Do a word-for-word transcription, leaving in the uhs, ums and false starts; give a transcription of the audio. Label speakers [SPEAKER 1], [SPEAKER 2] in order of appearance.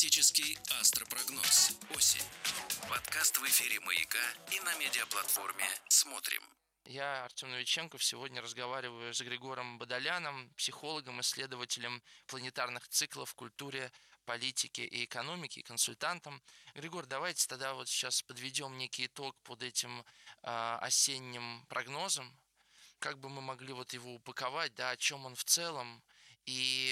[SPEAKER 1] Политический астропрогноз. Осень. Подкаст в эфире «Маяка» и на медиаплатформе «Смотрим».
[SPEAKER 2] Я, Артем Новиченков, сегодня разговариваю с Григором Бодоляном, психологом, исследователем планетарных циклов в культуре, политике и экономике, консультантом. Григор, давайте тогда вот сейчас подведем некий итог под этим э, осенним прогнозом. Как бы мы могли вот его упаковать, да, о чем он в целом, и